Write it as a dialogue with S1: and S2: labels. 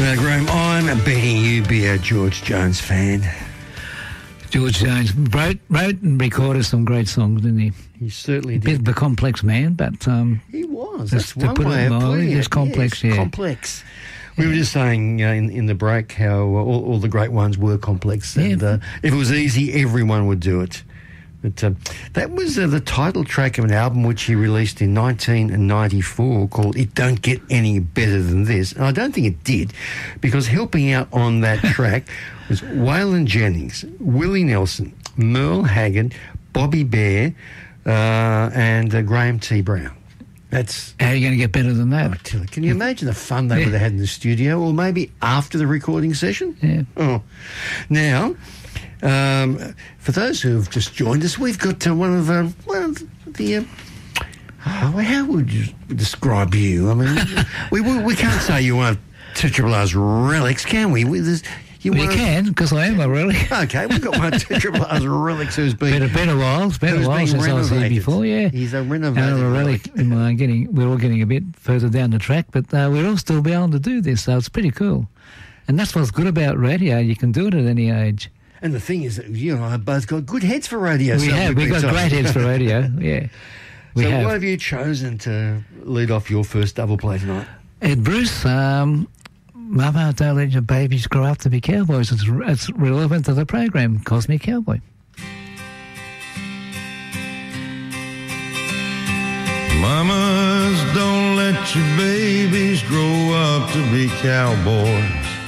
S1: Graham, I'm betting you be a George Jones fan.
S2: George Jones wrote and recorded some great songs, didn't he?
S1: He certainly
S2: did. A bit of a complex man, but...
S1: he was. That's one way of putting it.
S2: It's complex, yeah.
S1: Complex. We were just saying in the break how all the great ones were complex. And if it was easy, everyone would do it. But that was the title track of an album which he released in 1994 called It Don't Get Any Better Than This. And I don't think it did, because helping out on that track was Waylon Jennings, Willie Nelson, Merle Haggard, Bobby Bare, and Graham T. Brown. That's
S2: how are you going to get better than that?
S1: Can you imagine the fun they would have had in the studio, or maybe after the recording session?
S2: Yeah.
S1: Oh, now, for those who have just joined us, we've got one of the. How would you describe you? I mean, we can't say you want Triple R's relics, can we?
S2: You can, because I am a relic.
S1: Okay, we've got one of Triple R's relics who's been...
S2: Been a while since I was here before, yeah.
S1: He's a renovated
S2: relic. We're all getting a bit further down the track, but we'll all still be able to do this, so it's pretty cool. And that's what's good about radio. You can do it at any age.
S1: And the thing is that you and I have both got good heads for radio.
S2: We've got great heads for radio, yeah.
S1: What have you chosen to lead off your first double play tonight?
S2: Ed Bruce, Mama, don't let your babies grow up to be cowboys. It's relevant to the program, Cosmic Cowboy.
S3: Mamas, don't let your babies grow up to be cowboys.